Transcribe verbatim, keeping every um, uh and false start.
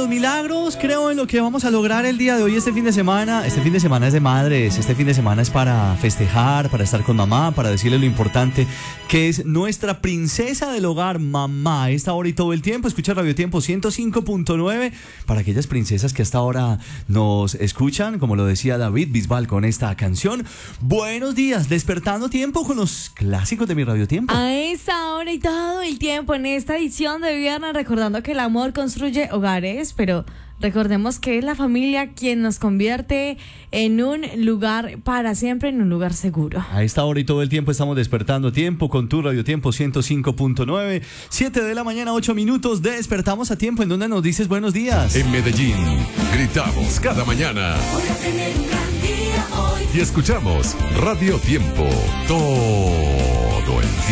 los milagros, creo en lo que vamos a lograr el día de hoy, este fin de semana. Este fin de semana es de madres, este fin de semana es para festejar, para estar con mamá, para decirle lo importante que es nuestra princesa del hogar, mamá. A esta hora y todo el tiempo, escucha Radio Tiempo ciento cinco punto nueve para aquellas princesas que hasta ahora nos escuchan, como lo decía David Bisbal con esta canción. Buenos días, despertando tiempo con los clásicos de mi Radio Tiempo. A esta hora y todo el tiempo en esta edición de viernes, recordando que el amor construye hogares, pero recordemos que es la familia quien nos convierte en un lugar para siempre, en un lugar seguro. A esta hora y todo el tiempo estamos despertando tiempo con tu Radio Tiempo ciento cinco punto nueve, siete de la mañana, ocho minutos, despertamos a tiempo. ¿En donde nos dices buenos días? En Medellín, gritamos cada mañana. Voy a tener un gran día hoy. Y escuchamos Radio Tiempo todo el día.